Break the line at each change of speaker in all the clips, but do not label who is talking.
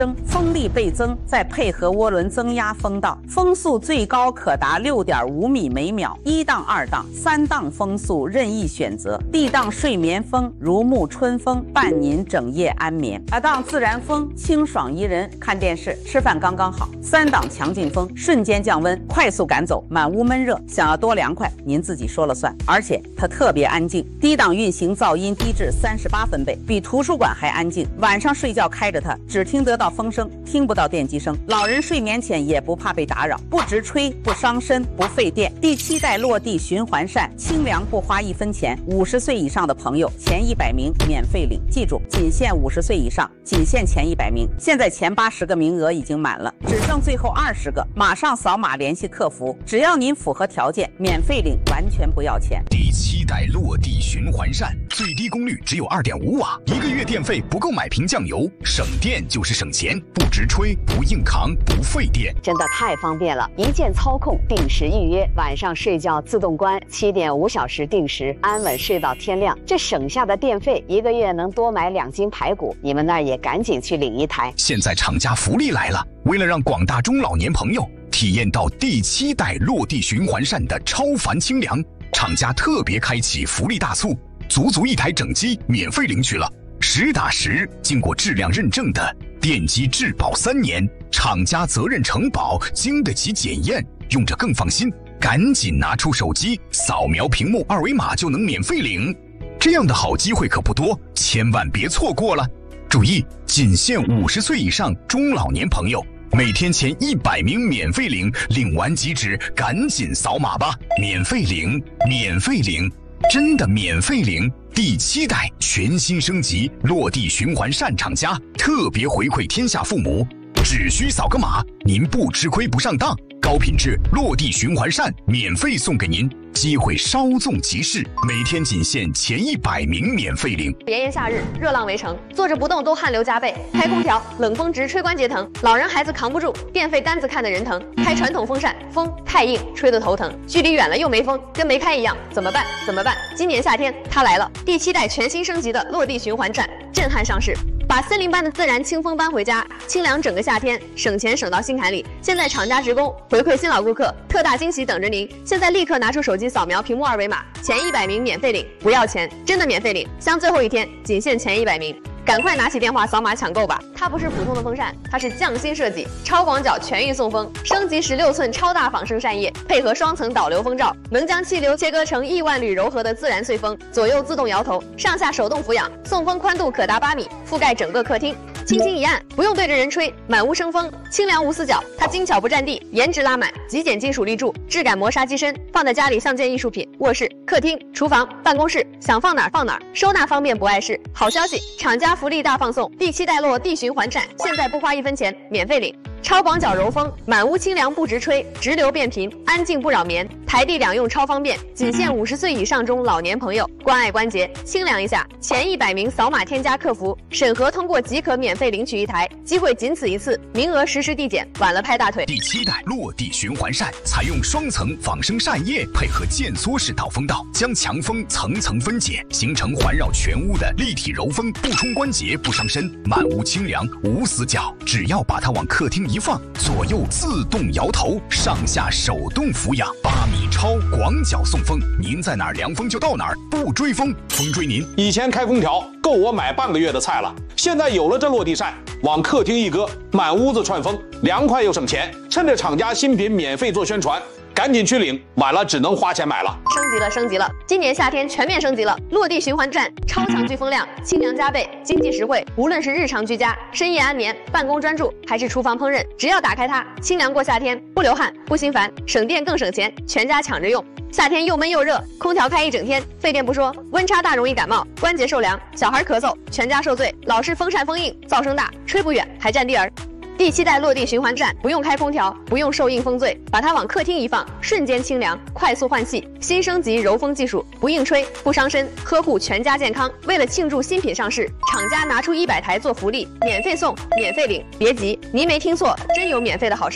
风力倍增，再配合涡轮增压风道，风速最高可达6.5米每秒，1档、2档、3档风速任意选择。D 档睡眠风，如沐春风，伴您整夜安眠。2档自然风，清爽宜人，看电视、吃饭刚刚好。3档强劲风，瞬间降温，快速赶走满屋闷热。想要多凉快，您自己说了算。而且它特别安静，低档运行噪音低至38分贝，比图书馆还安静。晚上睡觉开着它，只听得到风声，听不到电机声。老人睡眠前也不怕被打扰，不直吹，不伤身，不费电。第7代落地循环扇，清凉不花1分钱。50岁以上的朋友，前100名免费领。记住，仅限50岁以上，仅限前100名。现在前80个名额已经满了，只剩最后20个，马上扫码联系客服，只要您符合条件，免费领，完全不要钱。
第7代落地循环扇，最低功率只有2.5瓦，1个月电费不够买瓶酱油，省电就是省钱，不直吹，不硬扛，不费电，
真的太方便了！一键操控，定时预约，晚上睡觉自动关，7.5小时定时，安稳睡到天亮。这省下的电费，1个月能多买2斤排骨。你们那儿也赶紧去领一台。
现在厂家福利来了，为了让广大中老年朋友体验到第7代落地循环扇的超凡清凉，厂家特别开启福利大促，足1台整机免费领取了，实打实经过质量认证的电机质保3年，厂家责任承保，经得起检验，用着更放心。赶紧拿出手机，扫描屏幕2维码就能免费领。这样的好机会可不多，千万别错过了。注意，仅限50岁以上中老年朋友，每天前100名免费领，领完即止，赶紧扫码吧！免费领，免费领，真的免费领！第7代全新升级落地循环扇厂家特别回馈天下父母，只需扫个码，您不吃亏不上当，高品质落地循环扇免费送给您，机会稍纵即逝，每天仅限前100名免费领。
炎炎夏日，热浪围城，坐着不动都汗流浃背，开空调冷风直吹关节疼，老人孩子扛不住，电费单子看得人疼。开传统风扇，风太硬，吹得头疼，距离远了又没风，跟没开一样，怎么办？怎么办？今年夏天它来了，第7代全新升级的落地循环扇震撼上市。把森林般的自然清风搬回家，清凉整个夏天，省钱省到心坎里。现在厂家职工回馈新老顾客，特大惊喜等着您！现在立刻拿出手机扫描屏幕2维码，前100名免费领，不要钱，真的免费领，像最后一天，仅限前100名。赶快拿起电话扫码抢购吧！它不是普通的风扇，它是匠心设计、超广角全域送风，升级16寸超大仿生扇叶，配合双层导流风罩，能将气流切割成亿万缕柔和的自然碎风，左右自动摇头，上下手动俯仰，送风宽度可达8米，覆盖整个客厅。轻轻一按，不用对着人吹，满屋生风，清凉无死角。它精巧不占地，颜值拉满，极简金属立柱，质感磨砂机身，放在家里像件艺术品。卧室、客厅、厨房、办公室，想放哪儿放哪儿，收纳方便不碍事。好消息，厂家福利大放送，第7代落地循环扇，现在不花1分钱，免费领。超广角柔风，满屋清凉不直吹，直流变频，安静不扰眠，台地两用超方便，仅限50岁以上中老年朋友，关爱关节，清凉一下。前100名扫码添加客服，审核通过即可免费领取1台，机会仅此一次，名额实时递减，晚了拍大腿。
第7代落地循环扇采用双层仿生扇叶，配合渐缩式导风道，将强风层层分解，形成环绕全屋的立体柔风，不冲关节，不伤身，满屋清凉无死角。只要把它往客厅一放，左右自动摇头，上下手动俯仰，8米超广角送风，您在哪儿凉风就到哪儿，不追风，风追您。
以前开空调够我买半个月的菜了，现在有了这落地扇，往客厅一搁，满屋子串风，凉快又省钱。趁着厂家新品免费做宣传，赶紧去领，晚了只能花钱买了。
升级了，升级了！今年夏天全面升级了，落地循环扇超强聚风量，清凉加倍，经济实惠。无论是日常居家、深夜安眠、办公专注，还是厨房烹饪，只要打开它，清凉过夏天，不流汗，不心烦，省电更省钱，全家抢着用。夏天又闷又热，空调开一整天，费电不说，温差大容易感冒，关节受凉，小孩咳嗽，全家受罪。老是风扇风硬，噪声大，吹不远，还占地儿。第7代落地循环扇不用开空调，不用受硬风醉，把它往客厅一放，瞬间清凉，快速换气。新升级柔风技术，不硬吹，不伤身，呵护全家健康。为了庆祝新品上市，厂家拿出100台做福利，免费送，免费领。别急，您没听错，真有免费的好事儿。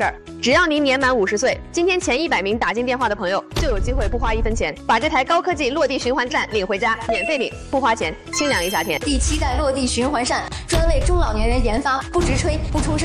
只要您年满50岁，今天前100名打进电话的朋友就有机会不花1分钱，把这台高科技落地循环扇领回家，免费领，不花钱，清凉一夏天。
第7代落地循环扇专为中老年人研发，不直吹，不出声。